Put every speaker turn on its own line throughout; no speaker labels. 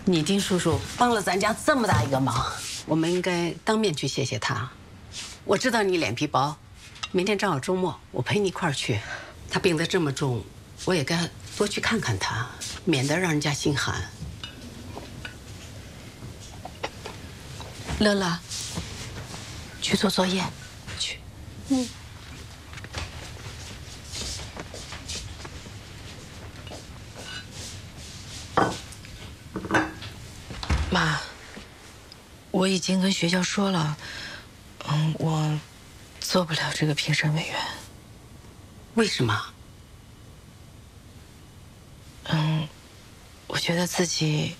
你丁叔叔帮了咱家这么大一个忙，我们应该当面去谢谢他。我知道你脸皮薄，明天正好周末，我陪你一块儿去。他病得这么重，我也该多去看看他，免得让人家心寒。乐乐，去做作业，去。
妈，我已经跟学校说了，我做不了这个评审委员。
为什么？
我觉得自己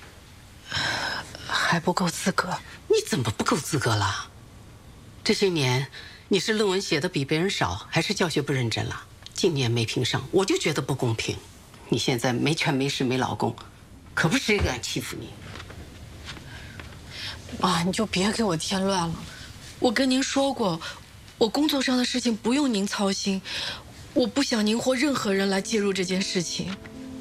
还不够资格。
你怎么不够资格了？这些年，你是论文写的比别人少，还是教学不认真了？今年没评上，我就觉得不公平。你现在没权没势没老公，可不是谁敢欺负你。
妈，你就别给我添乱了。我跟您说过，我工作上的事情不用您操心，我不想您或任何人来介入这件事情。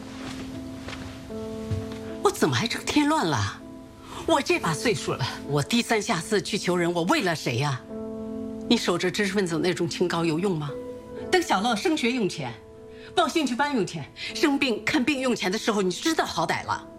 我怎么还成添乱了？我这把岁数了，我低三下四去求人，我为了谁呀？你守着知识分子那种清高有用吗？等小乐升学用钱，报兴趣班用钱，生病看病用钱的时候，你知道好歹了。